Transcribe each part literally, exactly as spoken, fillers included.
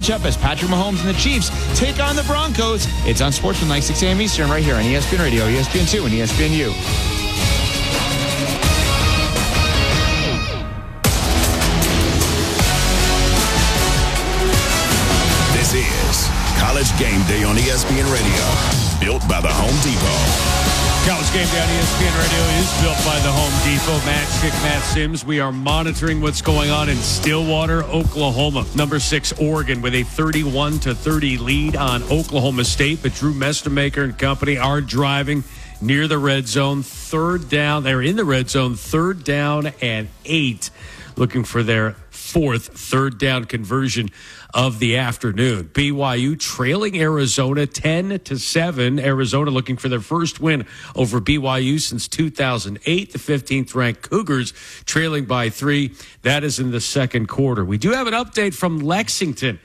matchup as Patrick Mahomes and the Chiefs take on the Broncos. It's on Sportsman six a.m. Eastern right here on E S P N Radio, E S P N two, and E S P N U. This is College Game Day on E S P N Radio, built by the Home Depot. College Game Day on E S P N Radio is built by the Home Depot. Matt Schick, Matt Sims. We are monitoring what's going on in Stillwater, Oklahoma. Number six, Oregon, with a thirty-one to thirty lead on Oklahoma State. But Drew Mestemaker and company are driving near the red zone. Third down. They're in the red zone. Third down and eight. Looking for their fourth third down conversion of the afternoon. B Y U trailing Arizona ten to seven. Arizona looking for their first win over B Y U since two thousand eight. The fifteenth ranked Cougars trailing by three. That is in the second quarter. We do have an update from Lexington.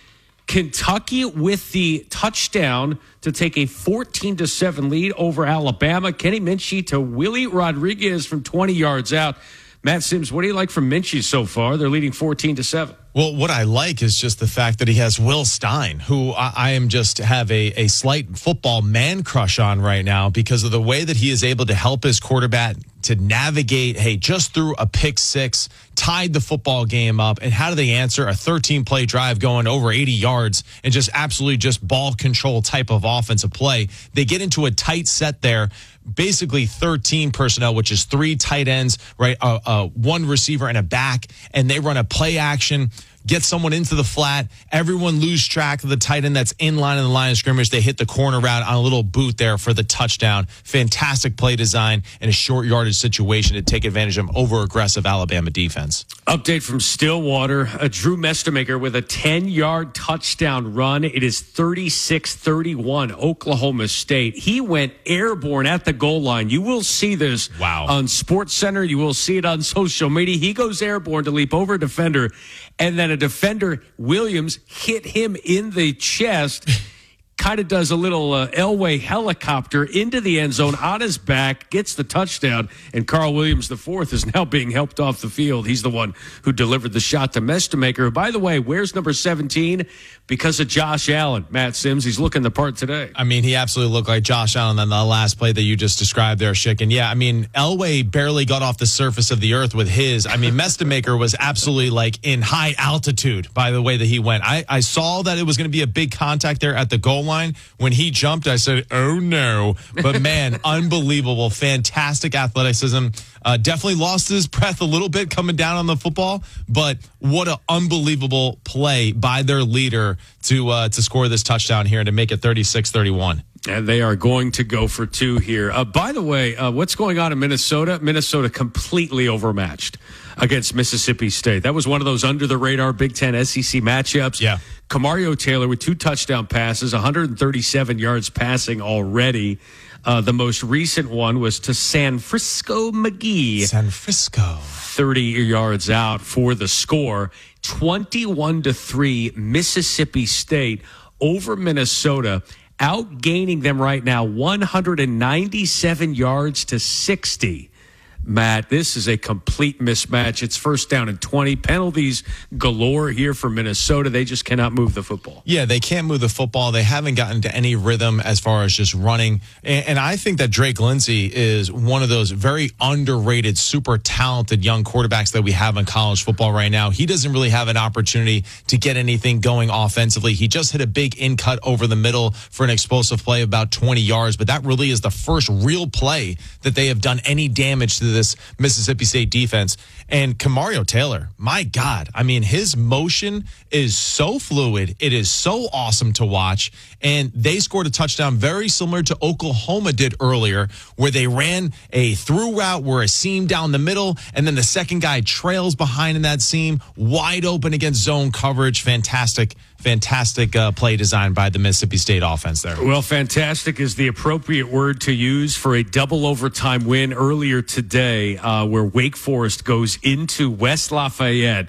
Kentucky with the touchdown to take a fourteen to seven lead over Alabama. Kenny Minchie to Willie Rodriguez from twenty yards out. Matt Sims, what do you like from Minchie so far? They're leading fourteen to seven. Well, what I like is just the fact that he has Will Stein, who I, I am just have a, a slight football man crush on right now because of the way that he is able to help his quarterback to navigate, hey, just threw a pick six, tied the football game up, and how do they answer a thirteen-play drive going over eighty yards and just absolutely just ball control type of offensive play? They get into a tight set there, basically thirteen personnel, which is three tight ends, right, uh, uh, one receiver and a back, and they run a play action, get someone into the flat, everyone lose track of the tight end that's in line in the line of scrimmage. They hit the corner route on a little boot there for the touchdown. Fantastic play design in a short yardage situation to take advantage of over-aggressive Alabama defense. Update from Stillwater. Uh, Drew Mestemaker with a ten-yard touchdown run. It is thirty-six thirty-one Oklahoma State. He went airborne at the goal line. You will see this wow. on SportsCenter. You will see it on social media. He goes airborne to leap over a defender, and then a defender, Williams, hit him in the chest. Kind of does a little uh, Elway helicopter into the end zone on his back, gets the touchdown, and Carl Williams the fourth is now being helped off the field. He's the one who delivered the shot to Mestemaker. By the way, where's number seventeen? Because of Josh Allen. Matt Sims, he's looking the part today. I mean, he absolutely looked like Josh Allen on the last play that you just described there, Schick. And yeah, I mean, Elway barely got off the surface of the earth with his. I mean, Mestemaker was absolutely like in high altitude by the way that he went. I, I saw that it was going to be a big contact there at the goal line. When he jumped, I said, oh no. But man, unbelievable, fantastic athleticism. Uh, definitely lost his breath a little bit coming down on the football, but what an unbelievable play by their leader to uh, to score this touchdown here and to make it thirty-six thirty-one. And they are going to go for two here. Uh, by the way, uh, what's going on in Minnesota? Minnesota completely overmatched against Mississippi State. That was one of those under-the-radar Big Ten S E C matchups. Yeah. Kamario Taylor with two touchdown passes, one hundred thirty-seven yards passing already. Uh, the most recent one was to San Francisco McGee. San Francisco. thirty yards out for the score. twenty-one to three Mississippi State over Minnesota, outgaining them right now one hundred ninety-seven yards to sixty. Matt, this is a complete mismatch. It's first down and twenty. Penalties galore here for Minnesota. They just cannot move the football. Yeah, they can't move the football. They haven't gotten to any rhythm as far as just running. And, and I think that Drake Lindsey is one of those very underrated, super talented young quarterbacks that we have in college football right now. He doesn't really have an opportunity to get anything going offensively. He just hit a big in cut over the middle for an explosive play of about twenty yards, but that really is the first real play that they have done any damage to this Mississippi State defense. And Kamario Taylor, my God, I mean, his motion is so fluid. It is so awesome to watch. And they scored a touchdown very similar to Oklahoma did earlier, where they ran a through route where a seam down the middle, and then the second guy trails behind in that seam, wide open against zone coverage. Fantastic, fantastic uh, play design by the Mississippi State offense there. Well, fantastic is the appropriate word to use for a double overtime win earlier today, uh, where Wake Forest goes into West Lafayette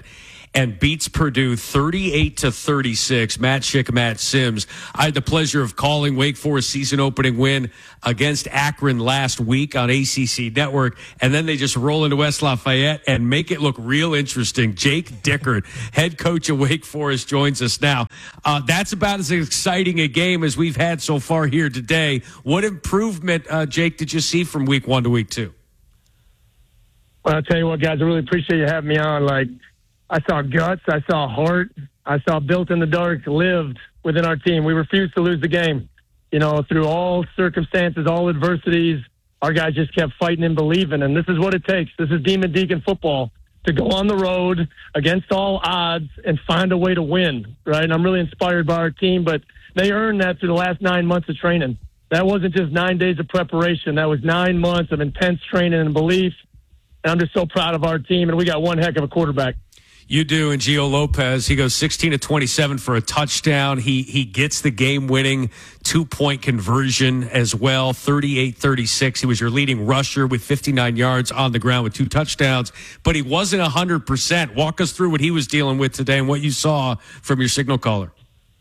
and beats Purdue thirty-eight to thirty-six. Matt Schick, Matt Sims. I had the pleasure of calling Wake Forest season opening win against Akron last week on A C C Network, and then they just roll into West Lafayette and make it look real interesting. Jake Dickert, head coach of Wake Forest, joins us now. Uh, that's about as exciting a game as we've had so far here today. What improvement, uh, Jake, did you see from week one to week two? Well, I'll tell you what, guys, I really appreciate you having me on. Like, I saw guts, I saw heart, I saw built in the dark, lived within our team. We refused to lose the game. You know, through all circumstances, all adversities, our guys just kept fighting and believing. And this is what it takes. This is Demon Deacon football, to go on the road against all odds and find a way to win, right? And I'm really inspired by our team, but they earned that through the last nine months of training. That wasn't just nine days of preparation. That was nine months of intense training and belief. And I'm just so proud of our team, and we got one heck of a quarterback. You do, and Gio Lopez, he goes sixteen to twenty-seven for a touchdown. He he gets the game-winning two-point conversion as well, thirty-eight thirty-six. He was your leading rusher with fifty-nine yards on the ground with two touchdowns, but he wasn't one hundred percent. Walk us through what he was dealing with today and what you saw from your signal caller.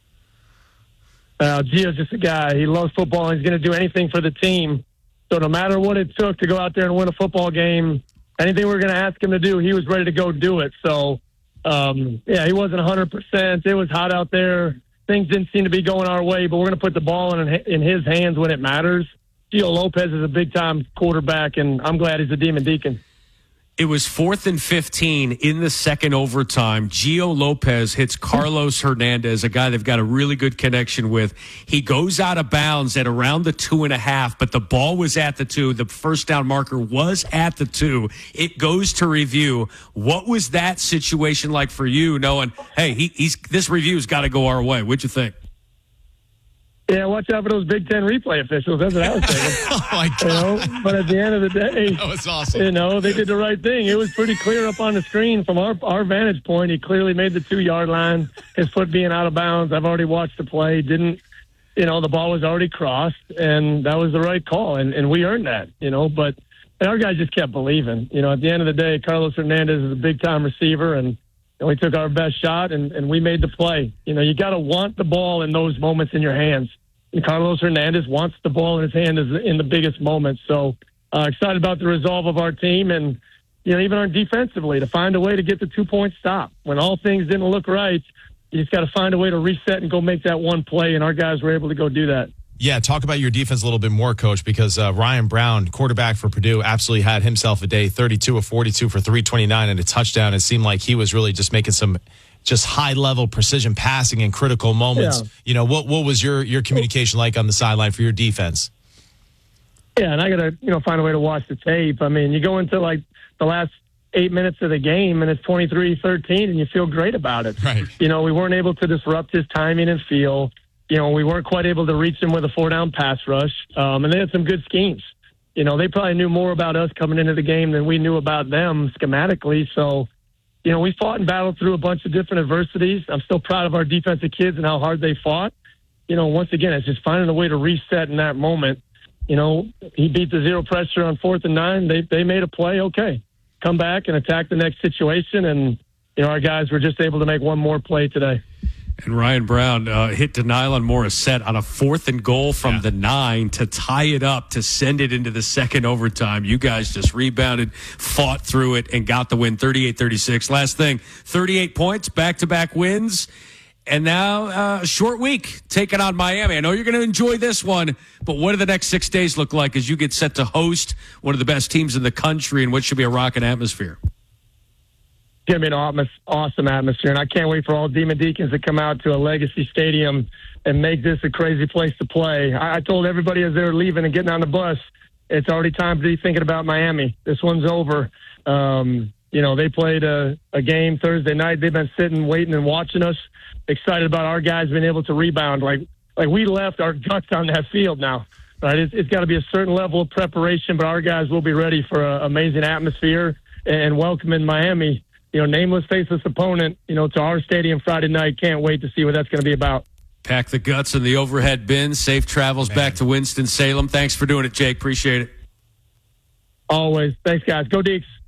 Uh, Gio's just a guy. He loves football, and he's going to do anything for the team. So no matter what it took to go out there and win a football game, anything we were going to ask him to do, he was ready to go do it. So, um, yeah, he wasn't one hundred percent. It was hot out there. Things didn't seem to be going our way, but we're going to put the ball in, in his hands when it matters. Gio Lopez is a big-time quarterback, and I'm glad he's a Demon Deacon. It was fourth and fifteen in the second overtime. Gio Lopez hits Carlos Hernandez, a guy they've got a really good connection with. He goes out of bounds at around the two and a half, but the ball was at the two. The first down marker was at the two. It goes to review. What was that situation like for you, knowing, hey, he, he's this review's got to go our way? What'd you think? Yeah, watch out for those Big Ten replay officials. That's what I was thinking. Oh, my God. You know, but at the end of the day, that was awesome. You know, they did the right thing. It was pretty clear up on the screen from our our vantage point. He clearly made the two-yard line, his foot being out of bounds. I've already watched the play. Didn't, you know, the ball was already crossed, and that was the right call, and, and we earned that, you know. But and our guys just kept believing. You know, at the end of the day, Carlos Hernandez is a big-time receiver, and, and we took our best shot, and, and we made the play. You know, you got to want the ball in those moments in your hands. And Carlos Hernandez wants the ball in his hand in the biggest moments. So uh, excited about the resolve of our team and, you know, even our defensively to find a way to get the two-point stop. When all things didn't look right, you just got to find a way to reset and go make that one play, and our guys were able to go do that. Yeah, talk about your defense a little bit more, Coach, because uh, Ryan Brown, quarterback for Purdue, absolutely had himself a day, thirty-two of forty-two for three twenty-nine and a touchdown. It seemed like he was really just making some just high-level precision passing in critical moments. Yeah. You know, what what was your, your communication like on the sideline for your defense? Yeah, and I got to, you know, find a way to watch the tape. I mean, you go into, like, the last eight minutes of the game, and it's twenty-three thirteen, and you feel great about it. Right. You know, we weren't able to disrupt his timing and feel. You know, we weren't quite able to reach him with a four-down pass rush, um, and they had some good schemes. You know, they probably knew more about us coming into the game than we knew about them schematically, so – you know, we fought and battled through a bunch of different adversities. I'm still proud of our defensive kids and how hard they fought. You know, once again, it's just finding a way to reset in that moment. You know, he beat the zero pressure on fourth and nine. They they made a play. Okay, come back and attack the next situation. And, you know, our guys were just able to make one more play today. And Ryan Brown uh, hit Denylon Morissette on a fourth and goal from yeah. the nine to tie it up, to send it into the second overtime. You guys just rebounded, fought through it, and got the win thirty-eight thirty-six. Last thing, thirty-eight points, back-to-back wins. And now uh, a short week taking on Miami. I know you're going to enjoy this one, but what do the next six days look like as you get set to host one of the best teams in the country and what should be a rocking atmosphere? It's going to be an awesome atmosphere, and I can't wait for all Demon Deacons to come out to a Legacy Stadium and make this a crazy place to play. I told everybody as they were leaving and getting on the bus, it's already time to be thinking about Miami. This one's over. Um, you know, they played a, a game Thursday night. They've been sitting, waiting, and watching us. Excited about our guys being able to rebound. Like, like we left our guts on that field now. Right? It's, it's got to be a certain level of preparation, but our guys will be ready for an amazing atmosphere and welcoming Miami. You know, nameless, faceless opponent, you know, to our stadium Friday night. Can't wait to see what that's going to be about. Pack the guts in the overhead bin. Safe travels Man. back to Winston-Salem. Thanks for doing it, Jake. Appreciate it. Always. Thanks, guys. Go Deeks.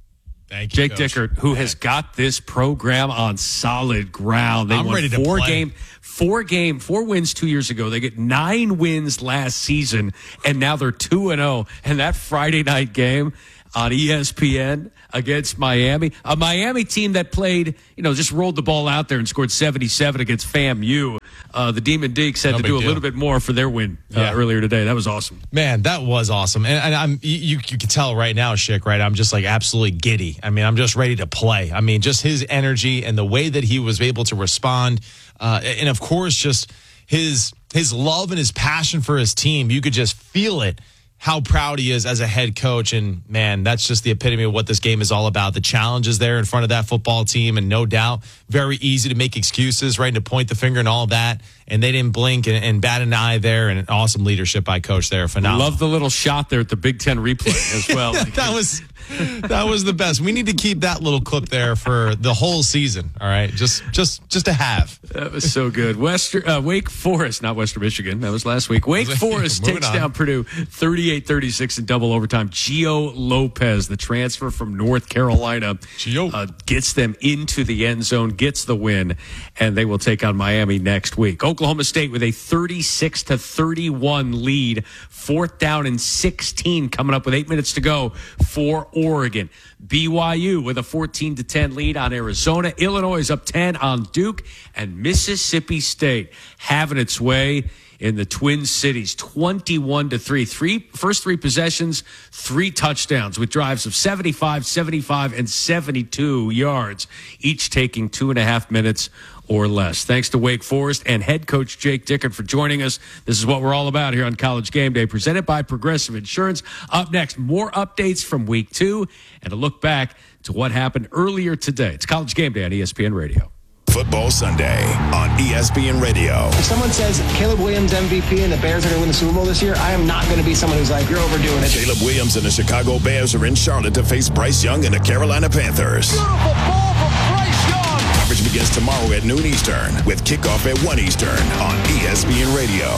Thank you, Jake Coach. Dickert, who has got this program on solid ground. They I'm won ready to four play. game, four game, four wins two years ago. They get nine wins last season, and now they're two and zero. And that Friday night game on E S P N against Miami, a Miami team that played, you know, just rolled the ball out there and scored seventy-seven against FAMU. Uh, the Demon Deeks had No to big do a deal. little bit more for their win uh, Yeah. earlier today. That was awesome. Man, that was awesome. And, and I'm you, you can tell right now, Schick, right? I'm just like absolutely giddy. I mean, I'm just ready to play. I mean, just his energy and the way that he was able to respond. Uh, and of course, just his his love and his passion for his team. You could just feel it. How proud he is as a head coach. And man, that's just the epitome of what this game is all about. The challenges there in front of that football team. And no doubt, very easy to make excuses, right? And to point the finger and all of that. And they didn't blink and, and bat an eye there. And an awesome leadership by Coach there. Phenomenal. Love the little shot there at the Big Ten replay as well. Like, that was that was the best. We need to keep that little clip there for the whole season. All right, just just just to have. That was so good. Western uh, Wake Forest, not Western Michigan. That was last week. Wake Forest Moving takes on. down Purdue thirty-eight thirty-six in double overtime. Gio Lopez, the transfer from North Carolina, Gio. Uh, gets them into the end zone, gets the win, and they will take on Miami next week. Oklahoma State with a thirty-six to thirty-one lead. Fourth down and sixteen coming up with eight minutes to go for Oregon. B Y U with a fourteen to ten lead on Arizona. Illinois is up ten on Duke, and Mississippi State having its way in the Twin Cities, twenty-one to three. Three first three possessions, three touchdowns with drives of seventy-five, seventy-five, and seventy-two yards, each taking two and a half minutes or less. Thanks to Wake Forest and head coach Jake Dickert for joining us. This is what we're all about here on College Game Day, presented by Progressive Insurance. Up next, more updates from week two and a look back to what happened earlier today. It's College Game Day on E S P N Radio. Football Sunday on E S P N Radio. If someone says Caleb Williams M V P and the Bears are going to win the Super Bowl this year, I am not going to be someone who's like, you're overdoing it. Caleb Williams and the Chicago Bears are in Charlotte to face Bryce Young and the Carolina Panthers. Beautiful ball from Bryce Young. Coverage begins tomorrow at noon Eastern with kickoff at one Eastern on E S P N Radio.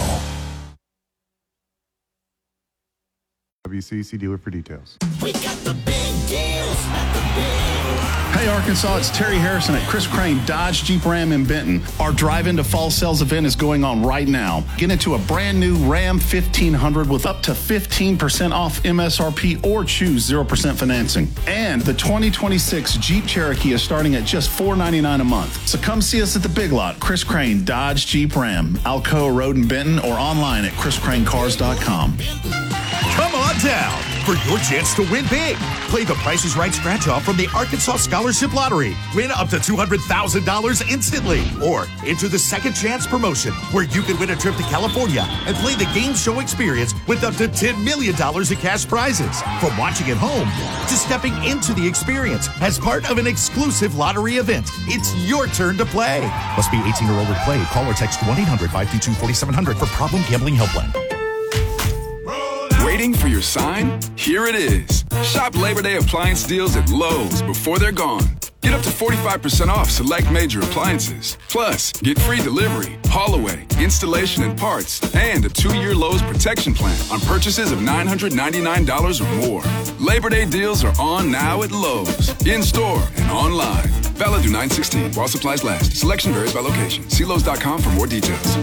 W C C dealer for details. We got the big deals at the big. Hey Arkansas, it's Terry Harrison at Chris Crane Dodge Jeep Ram in Benton. Our drive into fall sales event is going on right now. Get into a brand new Ram fifteen hundred with up to fifteen percent off M S R P or choose zero percent financing. And the twenty twenty-six Jeep Cherokee is starting at just four ninety-nine a month. So come see us at the Big Lot, Chris Crane Dodge Jeep Ram, Alcoa Road in Benton, or online at chris crane cars dot com. Come on down for your chance to win big. Play the Price is Right scratch-off from the Arkansas Scholarship Lottery. Win up to two hundred thousand dollars instantly. Or enter the Second Chance promotion, where you can win a trip to California and play the game show experience with up to ten million dollars in cash prizes. From watching at home to stepping into the experience as part of an exclusive lottery event, it's your turn to play. Must be eighteen or older to play. Call or text one eight hundred five two two four seven zero zero for Problem Gambling Helpline. Waiting for your sign? Here it is. Shop Labor Day appliance deals at Lowe's before they're gone. Get up to forty-five percent off select major appliances. Plus, get free delivery, haul away, installation and parts, and a two-year Lowe's protection plan on purchases of nine hundred ninety-nine dollars or more. Labor Day deals are on now at Lowe's, in-store and online. Valid through nine sixteen while supplies last. Selection varies by location. See Lowe's dot com for more details.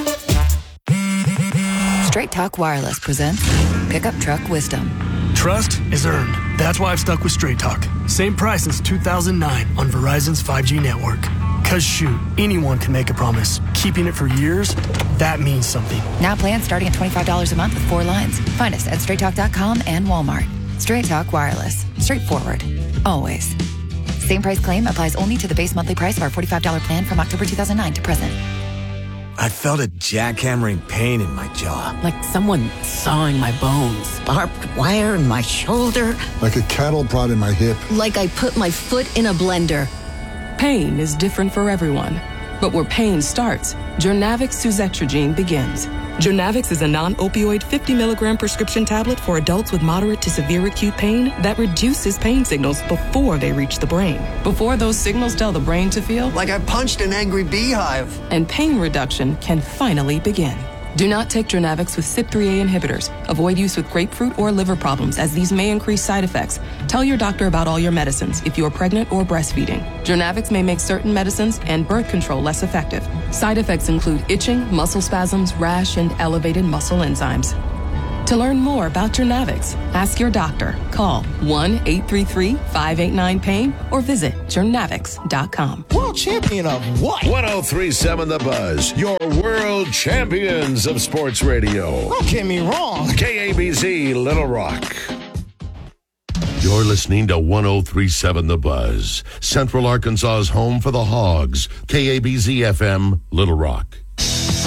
Straight Talk Wireless presents Pickup Truck Wisdom. Trust is earned. That's why I've stuck with Straight Talk. Same price since two thousand nine on Verizon's five G network. Cause shoot, anyone can make a promise. Keeping it for years, that means something. Now plans starting at twenty-five dollars a month with four lines. Find us at straight talk dot com and Walmart. Straight Talk Wireless. Straightforward. Always. Same price claim applies only to the base monthly price of our forty-five dollars plan from October two thousand nine to present. I felt a jackhammering pain in my jaw. Like someone sawing my bones. Barbed wire in my shoulder. Like a cattle prod in my hip. Like I put my foot in a blender. Pain is different for everyone. But where pain starts, Journavx Suzetrigine begins. Journavx is a non-opioid fifty milligram prescription tablet for adults with moderate to severe acute pain that reduces pain signals before they reach the brain. Before those signals tell the brain to feel like I punched an angry beehive. And pain reduction can finally begin. Do not take Jernavix with C Y P three A inhibitors. Avoid use with grapefruit or liver problems, as these may increase side effects. Tell your doctor about all your medicines if you are pregnant or breastfeeding. Jernavix may make certain medicines and birth control less effective. Side effects include itching, muscle spasms, rash, and elevated muscle enzymes. To learn more about Jernavix, ask your doctor. Call one eight three three, five eight nine, pain or visit jernavix dot com. World champion of what? one oh three point seven The Buzz, your world champions of sports radio. Don't get me wrong. K A B Z Little Rock. You're listening to one oh three point seven The Buzz, Central Arkansas's home for the Hogs. K A B Z F M, Little Rock.